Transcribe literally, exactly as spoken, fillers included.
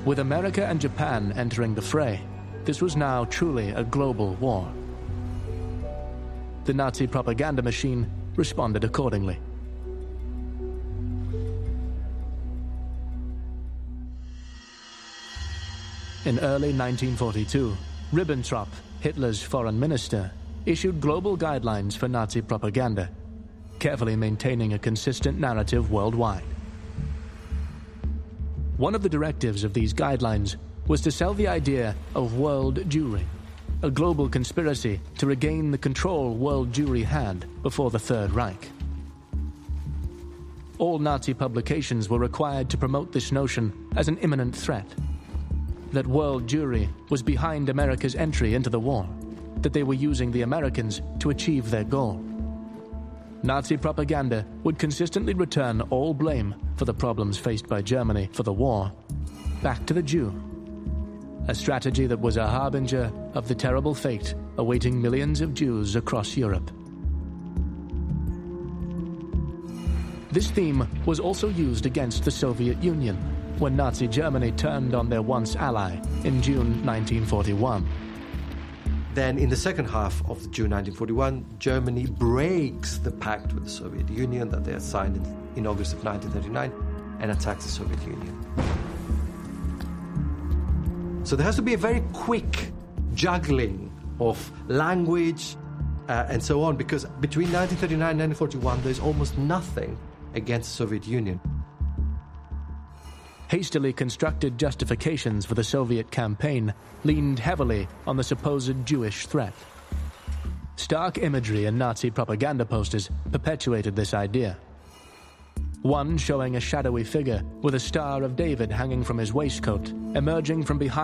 With America and Japan entering the fray, this was now truly a global war. The Nazi propaganda machine responded accordingly. In early nineteen forty-two, Ribbentrop, Hitler's foreign minister, issued global guidelines for Nazi propaganda, carefully maintaining a consistent narrative worldwide. One of the directives of these guidelines was to sell the idea of world Jewry, a global conspiracy to regain the control world Jewry had before the Third Reich. All Nazi publications were required to promote this notion as an imminent threat, that world Jewry was behind America's entry into the war, that they were using the Americans to achieve their goal. Nazi propaganda would consistently return all blame for the problems faced by Germany for the war back to the Jew, a strategy that was a harbinger of the terrible fate awaiting millions of Jews across Europe. This theme was also used against the Soviet Union when Nazi Germany turned on their once ally in June nineteen forty-one. Then in the second half of June nineteen forty-one, Germany breaks the pact with the Soviet Union that they had signed in, in August of nineteen thirty-nine and attacks the Soviet Union. So there has to be a very quick juggling of language uh, and so on, because between nineteen thirty-nine and nineteen forty-one, there's almost nothing against the Soviet Union. Hastily constructed justifications for the Soviet campaign leaned heavily on the supposed Jewish threat. Stark imagery in Nazi propaganda posters perpetuated this idea. One showing a shadowy figure with a Star of David hanging from his waistcoat, emerging from behind